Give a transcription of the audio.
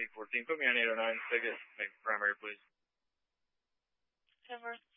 814. Put me on 809. Biggest, make primary, please. 10-4.